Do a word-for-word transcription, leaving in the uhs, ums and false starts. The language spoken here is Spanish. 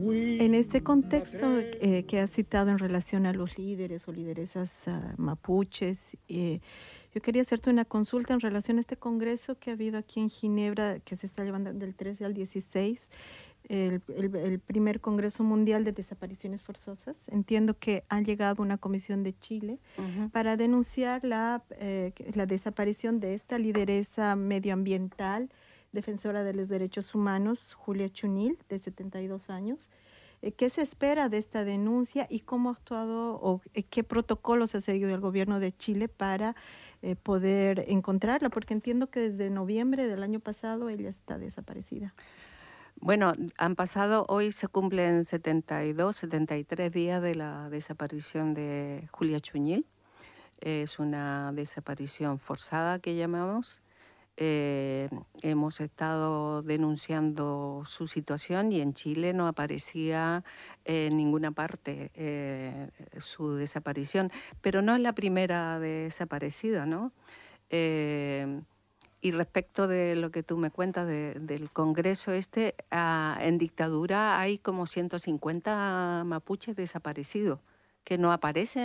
En este contexto eh, que has citado en relación a los líderes o lideresas uh, mapuches, eh, yo quería hacerte una consulta en relación a este congreso que ha habido aquí en Ginebra, que se está llevando del trece al dieciséis, el, el, el primer Congreso Mundial de Desapariciones Forzosas. Entiendo que ha llegado una comisión de Chile uh-huh. para denunciar la, eh, la desaparición de esta lideresa medioambiental, defensora de los derechos humanos, Julia Chunil, de setenta y dos años. ¿Qué se espera de esta denuncia y cómo ha actuado o qué protocolos ha seguido el gobierno de Chile para eh, poder encontrarla? Porque entiendo que desde noviembre del año pasado ella está desaparecida. Bueno, han pasado, hoy se cumplen setenta y dos, setenta y tres días de la desaparición de Julia Chunil. Es una desaparición forzada que llamamos. Eh, hemos estado denunciando su situación y en Chile no aparecía en ninguna parte eh, su desaparición, pero no es la primera desaparecida, ¿no? Eh, y respecto de lo que tú me cuentas de, del Congreso este, ah, en dictadura hay como ciento cincuenta mapuches desaparecidos que no aparecen